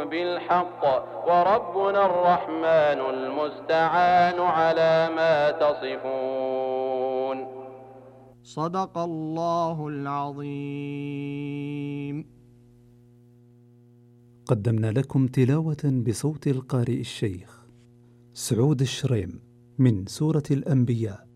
بالحق وربنا الرحمن المستعان على ما تصفون. صدق الله العظيم. قدمنا لكم تلاوة بصوت القارئ الشيخ سعود الشريم من سورة الأنبياء